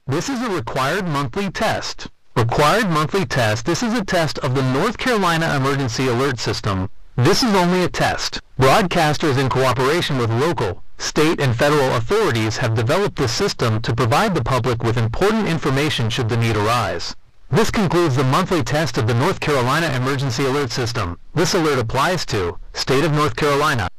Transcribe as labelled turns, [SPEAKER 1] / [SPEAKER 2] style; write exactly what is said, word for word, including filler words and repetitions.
[SPEAKER 1] This is a required monthly test. Required monthly test. This is a test of the North Carolina Emergency Alert System. This is only a test. Broadcasters in cooperation with local, state, and federal authorities have developed this system to provide the public with important information should the need arise. This concludes the monthly test of the North Carolina Emergency Alert System. This alert applies to State of North Carolina.